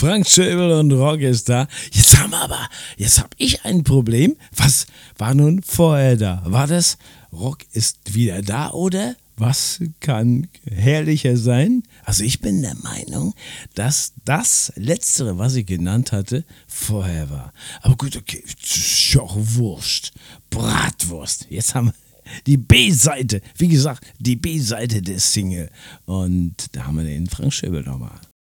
Frank Schöbel und Rock ist da. Jetzt habe ich ein Problem. Was war nun vorher da? War das Rock ist wieder da oder was kann herrlicher sein? Also ich bin der Meinung, dass das Letztere, was ich genannt hatte, vorher war. Aber gut, okay, ist ja auch Wurst. Bratwurst. Jetzt haben wir die B-Seite. Wie gesagt, die B-Seite der Single. Und da haben wir den Frank Schöbel nochmal.